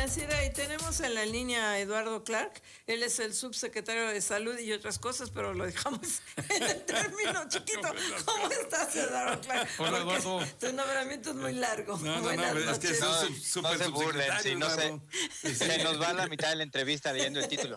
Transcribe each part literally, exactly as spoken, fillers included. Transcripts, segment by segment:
financiera y tenemos en la línea a Eduardo Clark. Él es el subsecretario de Salud y otras cosas, pero lo dejamos en el término chiquito. ¿Cómo estás, Eduardo Clark? Hola, Eduardo. Tu nombramiento es muy largo. No, no, Buenas no, es noches. que No, es súper no se burlen, sí, no se, Sí. se nos va la mitad de la entrevista leyendo el título.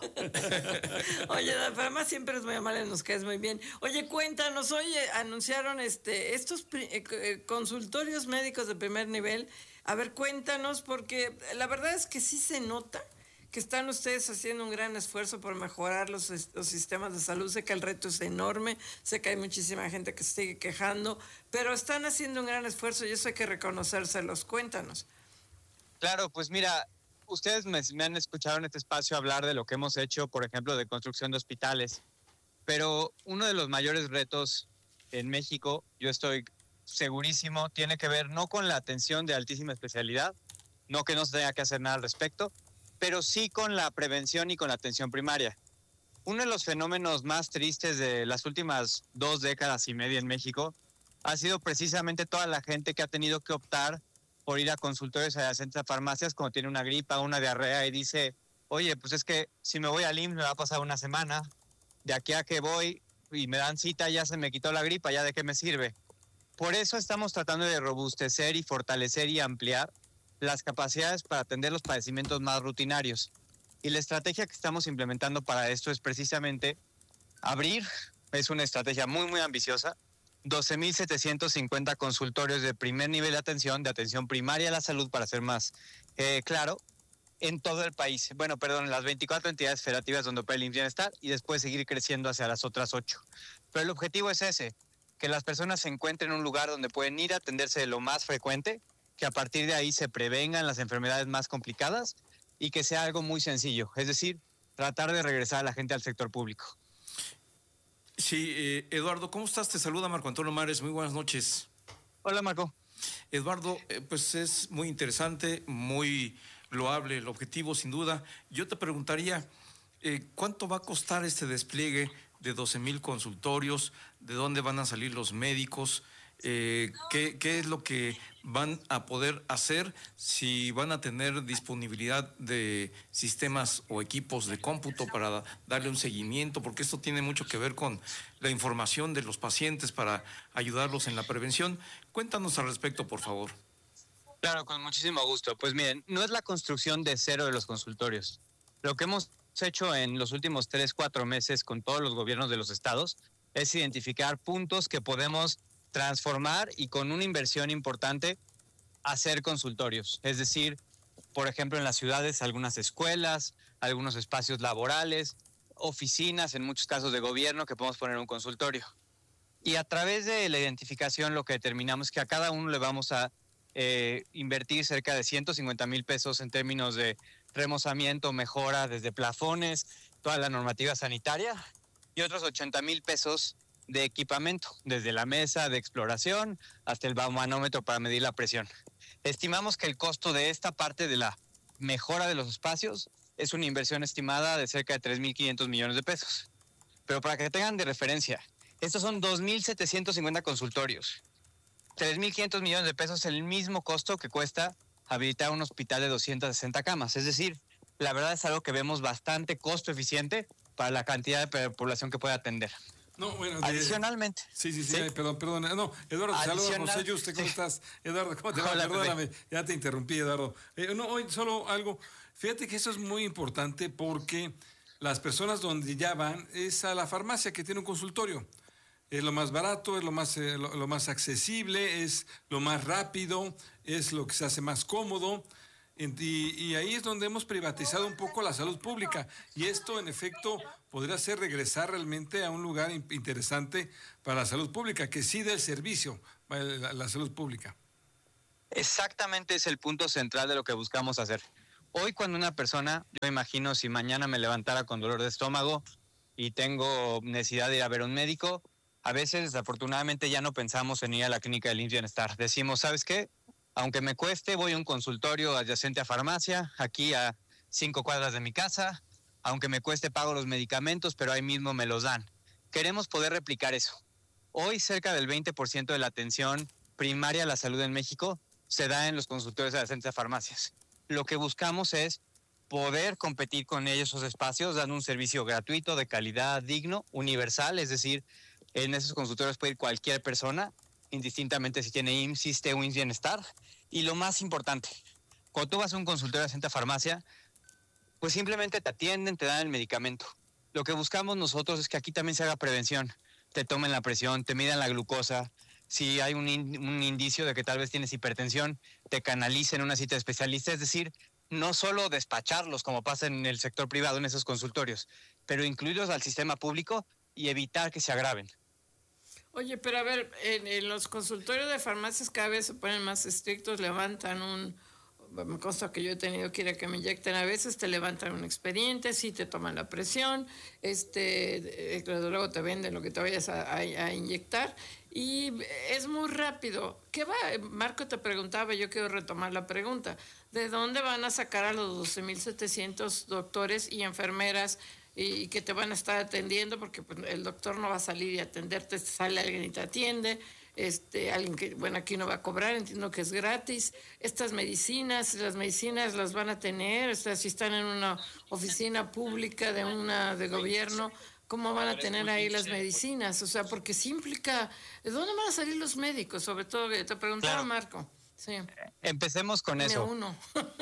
Oye, además siempre es muy amable, nos caes muy bien. Oye, cuéntanos, oye, anunciaron este estos pri- eh, consultorios médicos de primer nivel. A ver, cuéntanos, porque la verdad es que sí se nota que están ustedes haciendo un gran esfuerzo por mejorar los, los sistemas de salud. Sé que el reto es enorme, sé que hay muchísima gente que se sigue quejando, pero están haciendo un gran esfuerzo y eso hay que reconocérselos. Cuéntanos. Claro, pues mira, ustedes me, me han escuchado en este espacio hablar de lo que hemos hecho, por ejemplo, de construcción de hospitales, pero uno de los mayores retos en México, yo estoy segurísimo, tiene que ver no con la atención de altísima especialidad, no que no se tenga que hacer nada al respecto, pero sí con la prevención y con la atención primaria. Uno de los fenómenos más tristes de las últimas dos décadas y media en México ha sido precisamente toda la gente que ha tenido que optar por ir a consultorios adyacentes a farmacias cuando tiene una gripa o una diarrea y dice, oye, pues es que si me voy al I M S S me va a pasar una semana, de aquí a que voy y me dan cita ya se me quitó la gripa, ya de qué me sirve. Por eso estamos tratando de robustecer y fortalecer y ampliar las capacidades para atender los padecimientos más rutinarios. Y la estrategia que estamos implementando para esto es precisamente abrir, es una estrategia muy, muy ambiciosa, doce mil setecientos cincuenta consultorios de primer nivel de atención, de atención primaria a la salud, para ser más eh, claro, en todo el país. Bueno, perdón, en las veinticuatro entidades federativas donde opera el I M S S Bienestar y después seguir creciendo hacia las otras ocho. Pero el objetivo es ese, que las personas se encuentren en un lugar donde pueden ir a atenderse de lo más frecuente, que a partir de ahí se prevengan las enfermedades más complicadas y que sea algo muy sencillo, es decir, tratar de regresar a la gente al sector público. Sí, eh, Eduardo, ¿cómo estás? Te saluda Marco Antonio Mares, muy buenas noches. Hola, Marco. Eduardo, eh, pues es muy interesante, muy loable el objetivo, sin duda. Yo te preguntaría, eh, ¿cuánto va a costar este despliegue de doce mil consultorios? ¿De dónde van a salir los médicos? Eh, ¿qué, ¿Qué es lo que van a poder hacer? Si van a tener disponibilidad de sistemas o equipos de cómputo para darle un seguimiento, porque esto tiene mucho que ver con la información de los pacientes para ayudarlos en la prevención. Cuéntanos al respecto, por favor. Claro, con muchísimo gusto. Pues miren, no es la construcción de cero de los consultorios. Lo que hemos hecho en los últimos tres, cuatro meses con todos los gobiernos de los estados es identificar puntos que podemos transformar y con una inversión importante hacer consultorios. Es decir, por ejemplo, en las ciudades algunas escuelas, algunos espacios laborales, oficinas, en muchos casos de gobierno, que podemos poner un consultorio. Y a través de la identificación lo que determinamos es que a cada uno le vamos a eh, invertir cerca de ciento cincuenta mil pesos en términos de remozamiento, mejora desde plafones, toda la normativa sanitaria y otros ochenta mil pesos de equipamiento, desde la mesa de exploración hasta el manómetro para medir la presión. Estimamos que el costo de esta parte de la mejora de los espacios es una inversión estimada de cerca de tres mil quinientos millones de pesos. Pero para que tengan de referencia, estos son dos mil setecientos cincuenta consultorios. tres mil quinientos millones de pesos es el mismo costo que cuesta habilitar un hospital de doscientas sesenta camas. Es decir, la verdad es algo que vemos bastante costo eficiente para la cantidad de población que puede atender. No, bueno, de... Adicionalmente. Sí, sí, sí, ¿sí? Ay, perdón, perdón. No, Eduardo, te saludo, José Yuste, ¿cómo sí. estás? Eduardo, ¿cómo te va? Hola, Perdóname, Pepe. ya te interrumpí, Eduardo. Eh, no, hoy solo algo. Fíjate que eso es muy importante porque las personas donde ya van es a la farmacia que tiene un consultorio. Es lo más barato, es lo más, eh, lo, lo más accesible, es lo más rápido, es lo que se hace más cómodo. Y, y ahí es donde hemos privatizado un poco la salud pública. Y esto, en efecto, podría ser regresar realmente a un lugar interesante para la salud pública, que sí dé el servicio para la, la salud pública. Exactamente es el punto central de lo que buscamos hacer. Hoy cuando una persona, yo me imagino si mañana me levantara con dolor de estómago y tengo necesidad de ir a ver a un médico, a veces desafortunadamente ya no pensamos en ir a la clínica del I M S S Bienestar. Decimos, ¿sabes qué? Aunque me cueste, voy a un consultorio adyacente a farmacia, aquí a cinco cuadras de mi casa. Aunque me cueste, pago los medicamentos, pero ahí mismo me los dan. Queremos poder replicar eso. Hoy cerca del veinte por ciento de la atención primaria a la salud en México se da en los consultorios adyacentes a farmacias. lo que buscamos es poder competir con ellos esos espacios, dando un servicio gratuito, de calidad, digno, universal, es decir, en esos consultorios puede ir cualquier persona, indistintamente si tiene I M S S, ISSSTE o I M S S Bienestar. Y lo más importante, cuando tú vas a un consultorio de Santa Farmacia, pues simplemente te atienden, te dan el medicamento. Lo que buscamos nosotros es que aquí también se haga prevención. Te tomen la presión, te midan la glucosa. Si hay un, in, un indicio de que tal vez tienes hipertensión, te canalicen una cita de especialista. Es decir, no solo despacharlos como pasa en el sector privado, en esos consultorios, pero incluirlos al sistema público y evitar que se agraven. Oye, pero a ver, en, en los consultorios de farmacias cada vez se ponen más estrictos, levantan un... Me consta que yo he tenido que ir a que me inyecten a veces, te levantan un expediente, sí te toman la presión, este, eh, luego te venden lo que te vayas a, a, a inyectar y es muy rápido. ¿Qué va? Marco te preguntaba, yo quiero retomar la pregunta, ¿de dónde van a sacar a los doce mil setecientos doctores y enfermeras y que te van a estar atendiendo? Porque pues, el doctor no va a salir y atenderte, sale alguien y te atiende. Este, alguien que, bueno, aquí no va a cobrar, entiendo que es gratis. Estas medicinas, las medicinas las van a tener, o sea, si están en una oficina pública de una de gobierno, ¿cómo van a tener ahí las medicinas? O sea, porque sí implica, ¿de dónde van a salir los médicos? Sobre todo, te preguntaba claro. Marco. Sí. Empecemos con eso. Uno.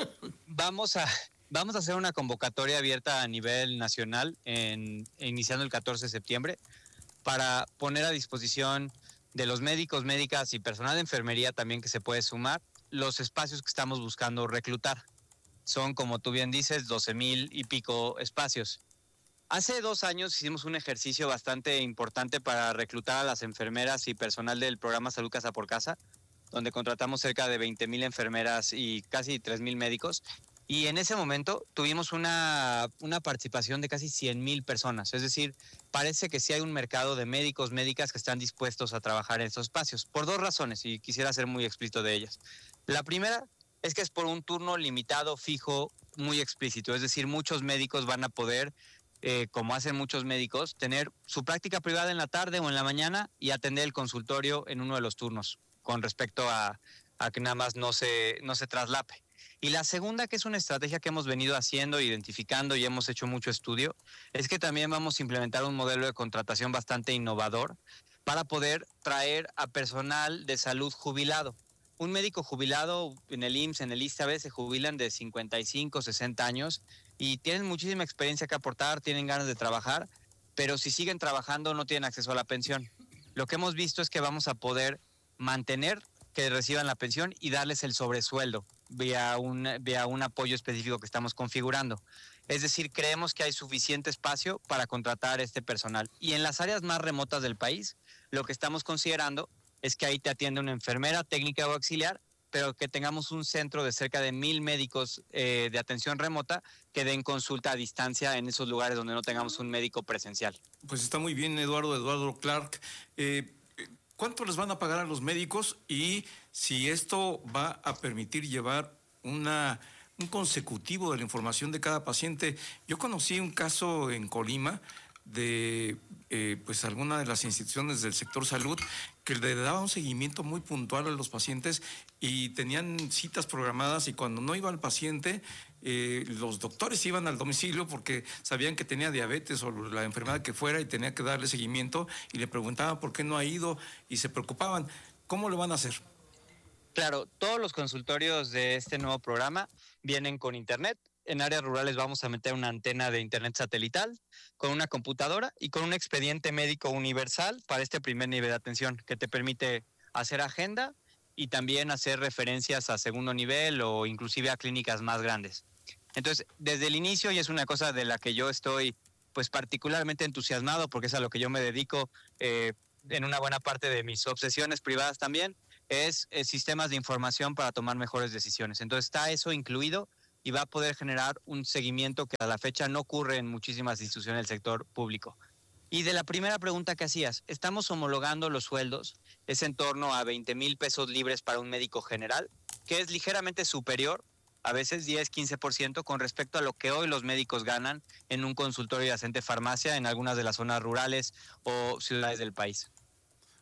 Vamos a... Vamos a hacer una convocatoria abierta a nivel nacional, en, iniciando el catorce de septiembre, para poner a disposición de los médicos, médicas y personal de enfermería también que se puede sumar, los espacios que estamos buscando reclutar. Son, como tú bien dices, doce mil y pico espacios. Hace dos años hicimos un ejercicio bastante importante para reclutar a las enfermeras y personal del programa Salud Casa por Casa, donde contratamos cerca de veinte mil enfermeras y casi tres mil médicos. Y en ese momento tuvimos una, una participación de casi cien mil personas. Es decir, parece que sí hay un mercado de médicos, médicas que están dispuestos a trabajar en estos espacios. Por dos razones, y quisiera ser muy explícito de ellas. La primera es que es por un turno limitado, fijo, muy explícito. Es decir, muchos médicos van a poder, eh, como hacen muchos médicos, tener su práctica privada en la tarde o en la mañana y atender el consultorio en uno de los turnos, con respecto a, a que nada más no se, no se traslape. Y la segunda, que es una estrategia que hemos venido haciendo, identificando y hemos hecho mucho estudio, es que también vamos a implementar un modelo de contratación bastante innovador para poder traer a personal de salud jubilado. Un médico jubilado en el I M S S, en el ISSSTE, a veces se jubilan de cincuenta y cinco, sesenta años y tienen muchísima experiencia que aportar, tienen ganas de trabajar, pero si siguen trabajando no tienen acceso a la pensión. Lo que hemos visto es que vamos a poder mantener que reciban la pensión y darles el sobresueldo vía un, vía un apoyo específico que estamos configurando. Es decir, creemos que hay suficiente espacio para contratar este personal. Y en las áreas más remotas del país, lo que estamos considerando es que ahí te atiende una enfermera, técnica o auxiliar, pero que tengamos un centro de cerca de mil médicos eh, de atención remota que den consulta a distancia en esos lugares donde no tengamos un médico presencial. Pues está muy bien, Eduardo, Eduardo Clark. Eh, ¿Cuánto les van a pagar a los médicos y si esto va a permitir llevar una, un consecutivo de la información de cada paciente? Yo conocí un caso en Colima de eh, pues alguna de las instituciones del sector salud que le daba un seguimiento muy puntual a los pacientes y tenían citas programadas y cuando no iba el paciente, eh, los doctores iban al domicilio porque sabían que tenía diabetes o la enfermedad que fuera y tenía que darle seguimiento y le preguntaban por qué no ha ido y se preocupaban. ¿Cómo lo van a hacer? Claro, todos los consultorios de este nuevo programa vienen con internet. En áreas rurales vamos a meter una antena de internet satelital con una computadora y con un expediente médico universal para este primer nivel de atención que te permite hacer agenda y también hacer referencias a segundo nivel o inclusive a clínicas más grandes. Entonces, desde el inicio, y es una cosa de la que yo estoy pues particularmente entusiasmado porque es a lo que yo me dedico eh, en una buena parte de mis obsesiones privadas también, es eh, sistemas de información para tomar mejores decisiones. Entonces está eso incluido y va a poder generar un seguimiento que a la fecha no ocurre en muchísimas instituciones del sector público. Y de la primera pregunta que hacías, estamos homologando los sueldos, es en torno a veinte mil pesos libres para un médico general, que es ligeramente superior, a veces diez, quince por ciento con respecto a lo que hoy los médicos ganan en un consultorio de Ascente Farmacia en algunas de las zonas rurales o ciudades del país.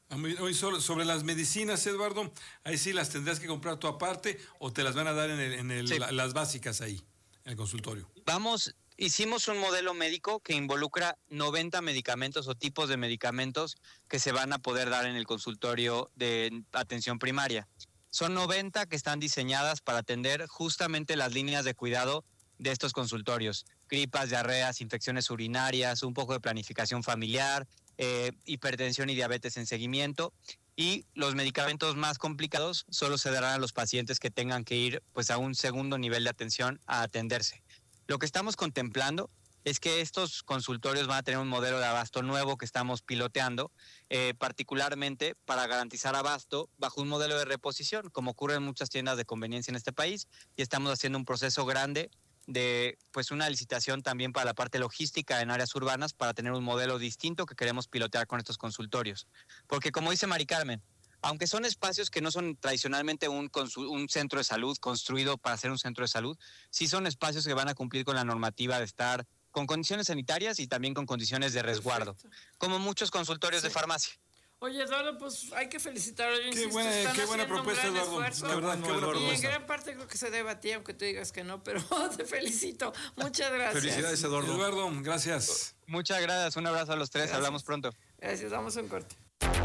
Hoy sobre las medicinas, Eduardo, ahí sí las tendrás que comprar tú aparte o te las van a dar en, el, en el, sí. la, las básicas ahí, en el consultorio. Vamos, hicimos un modelo médico que involucra noventa medicamentos o tipos de medicamentos que se van a poder dar en el consultorio de atención primaria. Son noventa que están diseñadas para atender justamente las líneas de cuidado de estos consultorios. Gripas, diarreas, infecciones urinarias, un poco de planificación familiar, Eh, hipertensión y diabetes en seguimiento, y los medicamentos más complicados solo se darán a los pacientes que tengan que ir pues a un segundo nivel de atención a atenderse. Lo que estamos contemplando es que estos consultorios van a tener un modelo de abasto nuevo que estamos piloteando, eh, particularmente para garantizar abasto bajo un modelo de reposición, como ocurre en muchas tiendas de conveniencia en este país, y estamos haciendo un proceso grande de pues una licitación también para la parte logística en áreas urbanas para tener un modelo distinto que queremos pilotear con estos consultorios. Porque como dice Mari Carmen, aunque son espacios que no son tradicionalmente un, un centro de salud construido para ser un centro de salud, sí son espacios que van a cumplir con la normativa de estar con condiciones sanitarias y también con condiciones de resguardo, perfecto, como muchos consultorios sí. de farmacia. Oye, Eduardo, pues hay que felicitar. Yo qué insisto, buena, qué buena propuesta, Eduardo. La verdad, qué buena propuesta. Y en gran parte creo que se debe a ti, aunque tú digas que no, pero te felicito. Muchas gracias. Felicidades, Eduardo. Eduardo, gracias. Muchas gracias. Un abrazo a los tres. Gracias. Hablamos pronto. Gracias. Damos un corte.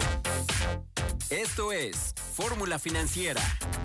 Esto es Fórmula Financiera.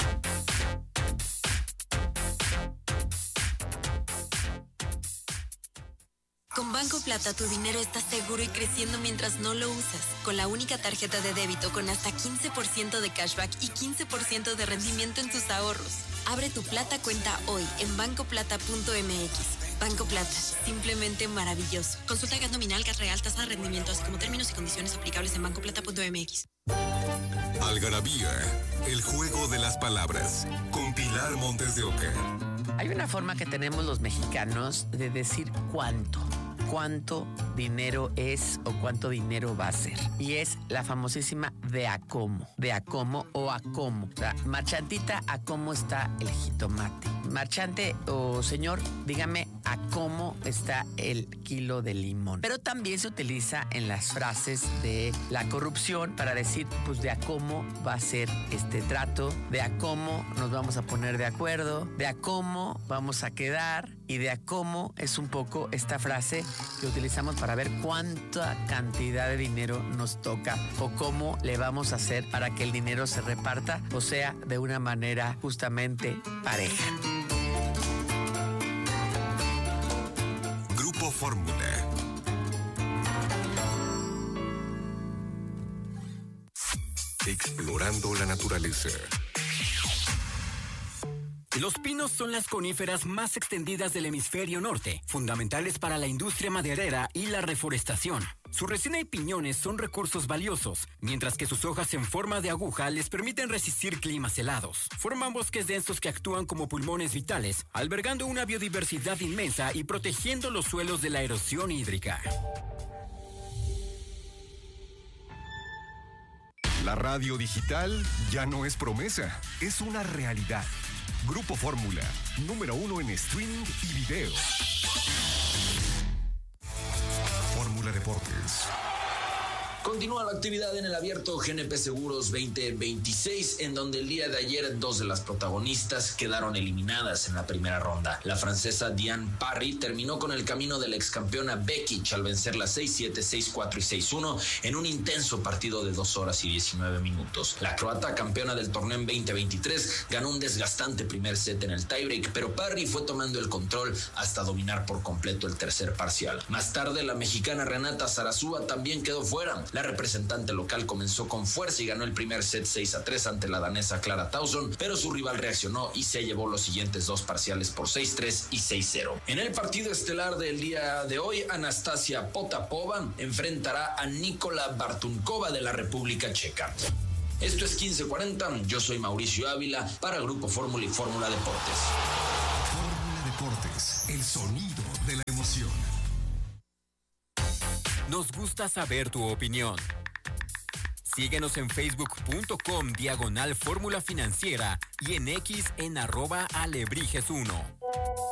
Con Banco Plata tu dinero está seguro y creciendo mientras no lo usas. Con la única tarjeta de débito con hasta quince por ciento de cashback y quince por ciento de rendimiento en tus ahorros. Abre tu Plata cuenta hoy en banco plata punto m x. Banco Plata, simplemente maravilloso. Consulta gas nominal, gas real, tasa de rendimiento, así como términos y condiciones aplicables en banco plata punto m x. Algarabía, el juego de las palabras, con Pilar Montes de Oca. Hay una forma que tenemos los mexicanos de decir cuánto. Cuánto dinero es o cuánto dinero va a ser. Y es la famosísima de a cómo. De a cómo o a cómo. O sea, marchantita, ¿a cómo está el jitomate? Marchante o señor, dígame a cómo está el kilo de limón. Pero también se utiliza en las frases de la corrupción para decir, pues de a cómo va a ser este trato, de a cómo nos vamos a poner de acuerdo, de a cómo vamos a quedar, y de a cómo es un poco esta frase que utilizamos para ver cuánta cantidad de dinero nos toca o cómo le vamos a hacer para que el dinero se reparta, o sea, de una manera justamente pareja. Grupo Fórmula. Explorando la naturaleza. Los pinos son las coníferas más extendidas del hemisferio norte, fundamentales para la industria maderera y la reforestación. Su resina y piñones son recursos valiosos, mientras que sus hojas en forma de aguja les permiten resistir climas helados. Forman bosques densos que actúan como pulmones vitales, albergando una biodiversidad inmensa y protegiendo los suelos de la erosión hídrica. La radio digital ya no es promesa, es una realidad. Grupo Fórmula, número uno en streaming y video. Fórmula Deportes. Continúa la actividad en el abierto G N P Seguros veinte veintiséis, en donde el día de ayer dos de las protagonistas quedaron eliminadas en la primera ronda. La francesa Diane Parry terminó con el camino de la excampeona Bekic al vencerla seis siete, seis cuatro y seis uno en un intenso partido de dos horas y diecinueve minutos. La croata, campeona del torneo en veinte veintitrés, ganó un desgastante primer set en el tiebreak, pero Parry fue tomando el control hasta dominar por completo el tercer parcial. Más tarde, la mexicana Renata Zarazúa también quedó fuera. La representante local comenzó con fuerza y ganó el primer set seis a tres ante la danesa Clara Tauson, pero su rival reaccionó y se llevó los siguientes dos parciales por seis tres y seis cero. En el partido estelar del día de hoy, Anastasia Potapova enfrentará a Nikola Bartunkova de la República Checa. Esto es quince cuarenta, yo soy Mauricio Ávila para Grupo Fórmula y Fórmula Deportes. Fórmula Deportes, el sonido de la emoción. Nos gusta saber tu opinión. Síguenos en facebook punto com diagonal Fórmula Financiera y en X en arroba alebrijes uno.